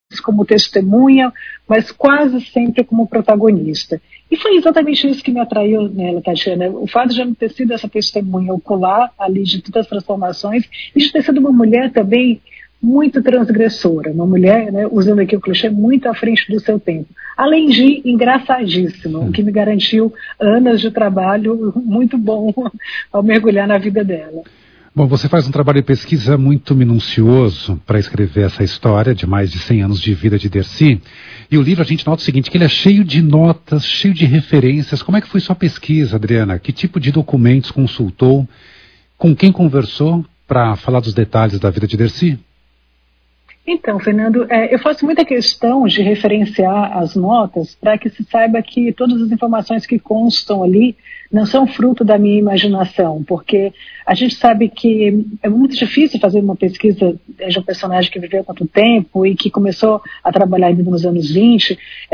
como testemunha, mas quase sempre como protagonista. E foi exatamente isso que me atraiu nela, Tatiana. O fato de eu não ter sido essa testemunha ocular ali de todas as transformações, e de ter sido uma mulher também muito transgressora, uma mulher, né, usando aqui o clichê, muito à frente do seu tempo. Além de engraçadíssima, o que me garantiu anos de trabalho muito bom ao mergulhar na vida dela. Bom, você faz um trabalho de pesquisa muito minucioso para escrever essa história de mais de 100 anos de vida de Dercy. E o livro, a gente nota o seguinte, que ele é cheio de notas, cheio de referências. Como é que foi sua pesquisa, Adriana? Que tipo de documentos consultou? Com quem conversou para falar dos detalhes da vida de Dercy? Então, Fernando, eu faço muita questão de referenciar as notas para que se saiba que todas as informações que constam ali não são fruto da minha imaginação, porque a gente sabe que é muito difícil fazer uma pesquisa de um personagem que viveu há quanto tempo e que começou a trabalhar ainda nos anos 20,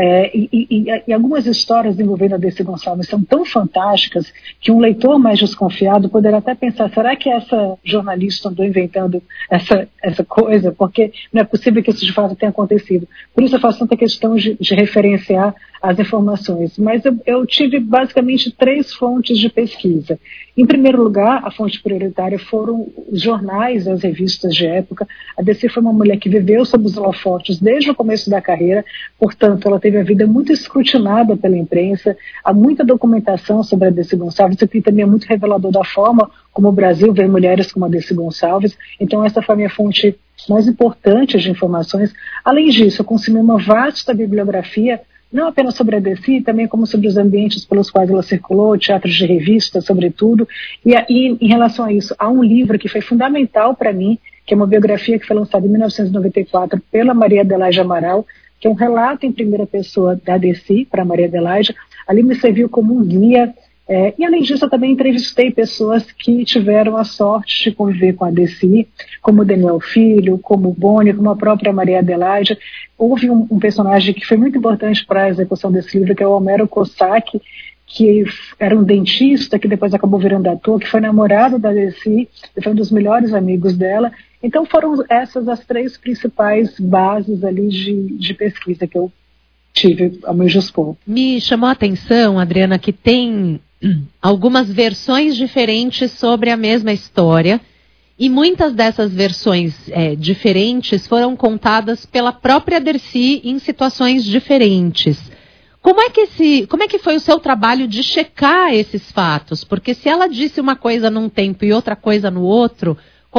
e algumas histórias envolvendo a Dercy Gonçalves são tão fantásticas que um leitor mais desconfiado poderá até pensar, será que essa jornalista andou inventando essa coisa? Porque não é possível que isso de fato tenha acontecido. Por isso eu faço tanta questão de referenciar as informações. Mas eu tive basicamente 3 fontes de pesquisa. Em primeiro lugar, a fonte prioritária foram os jornais, as revistas de época. A Dercy foi uma mulher que viveu sob os holofotes desde o começo da carreira, portanto, ela teve a vida muito escrutinada pela imprensa, há muita documentação sobre a Dercy Gonçalves, isso aqui também é muito revelador da forma como o Brasil vê mulheres como a Dercy Gonçalves. Então, essa foi a minha fonte mais importante de informações. Além disso, eu consumi uma vasta bibliografia, não apenas sobre a Dercy, também como sobre os ambientes pelos quais ela circulou, teatros de revista, sobretudo. E em relação a isso, há um livro que foi fundamental para mim, que é uma biografia que foi lançada em 1994 pela Maria Adelaide Amaral, que é um relato em primeira pessoa da Dercy para Maria Adelaide. Ali me serviu como um guia. E além disso, eu também entrevistei pessoas que tiveram a sorte de conviver com a Dercy, como o Daniel Filho, como o Boni, como a própria Maria Adelaide. Houve um personagem que foi muito importante para a execução desse livro, que é o Homero Cossack, que era um dentista, que depois acabou virando ator, que foi namorado da Dercy, e foi um dos melhores amigos dela. Então foram essas as 3 principais bases ali de pesquisa que eu tive ao meu dispor. Me chamou a atenção, Adriana, que tem algumas versões diferentes sobre a mesma história, e muitas dessas versões diferentes foram contadas pela própria Dercy em situações diferentes. Como é que foi o seu trabalho de checar esses fatos? Porque se ela disse uma coisa num tempo e outra coisa no outro,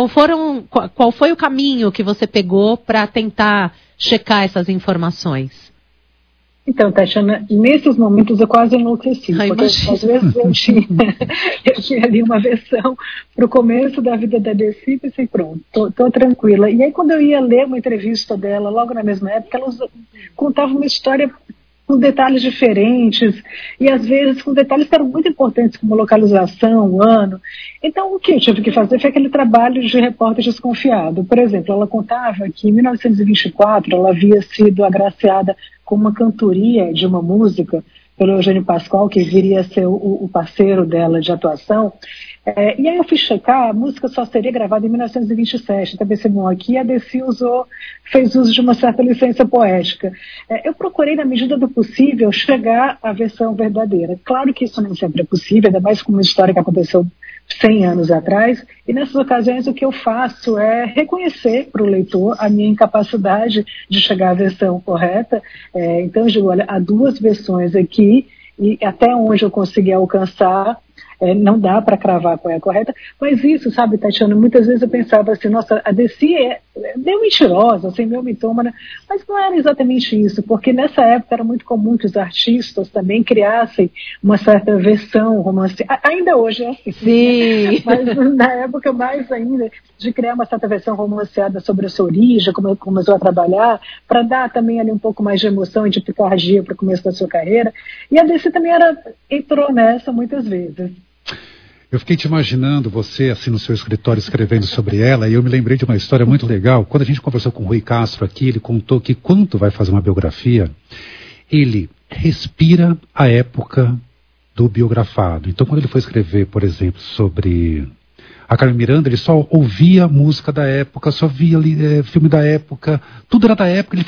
qual foi o caminho que você pegou para tentar checar essas informações? Então, Tatiana, nesses momentos eu quase enlouqueci, porque às vezes eu tinha ali uma versão para o começo da vida da Dercy e pensei, pronto, tô tranquila. E aí quando eu ia ler uma entrevista dela, logo na mesma época, ela contava uma história com detalhes diferentes, e às vezes com detalhes que eram muito importantes, como localização, ano. Então, o que eu tive que fazer foi aquele trabalho de repórter desconfiado. Por exemplo, ela contava que em 1924 ela havia sido agraciada com uma cantoria de uma música pelo Eugênio Pascoal, que viria a ser o parceiro dela de atuação. E aí eu fui checar, a música só seria gravada em 1927, então pensei, bom, aqui a Dercy fez uso de uma certa licença poética. Eu procurei, na medida do possível, chegar à versão verdadeira. Claro que isso nem sempre é possível, ainda mais com uma história que aconteceu 100 anos atrás, e nessas ocasiões o que eu faço é reconhecer para o leitor a minha incapacidade de chegar à versão correta. Então eu digo, olha, há 2 versões aqui, e até onde eu consegui alcançar, não dá para cravar qual é a correta, mas isso, sabe, Tatiana, muitas vezes eu pensava assim, nossa, a Dercy é meio mentirosa, assim, meio mitômana, mas não era exatamente isso, porque nessa época era muito comum que os artistas também criassem uma certa versão romanceada, ainda hoje é assim, sim. Mas na época mais ainda, de criar uma certa versão romanceada sobre a sua origem, como começou a trabalhar, para dar também ali um pouco mais de emoção e de picardia para o começo da sua carreira, e a Dercy também entrou nessa muitas vezes. Eu fiquei te imaginando você, assim, no seu escritório escrevendo sobre ela, e eu me lembrei de uma história muito legal. Quando a gente conversou com o Rui Castro aqui, ele contou que quando vai fazer uma biografia, ele respira a época do biografado. Então, quando ele foi escrever, por exemplo, sobre a Carmen Miranda, ele só ouvia música da época, só via filme da época, tudo era da época, ele